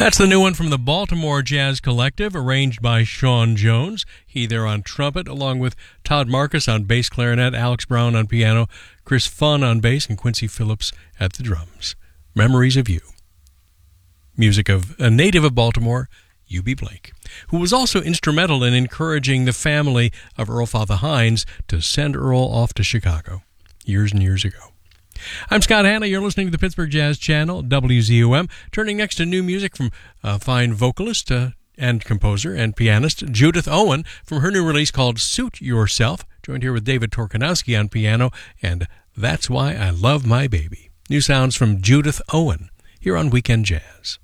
That's the new one from the Baltimore Jazz Collective, arranged by Sean Jones. He there on trumpet, along with Todd Marcus on bass clarinet, Alex Brown on piano, Chris Funn on bass, and Quincy Phillips at the drums. Memories of You. Music of a native of Baltimore, U.B. Blake, who was also instrumental in encouraging the family of Earl Father Hines to send Earl off to Chicago years and years ago. I'm Scott Hanna. You're listening to the Pittsburgh Jazz Channel, WZOM. Turning next to new music from fine vocalist and composer and pianist Judith Owen from her new release called Suit Yourself, joined here with David Torkanowski on piano, and That's Why I Love My Baby. New sounds from Judith Owen here on Weekend Jazz.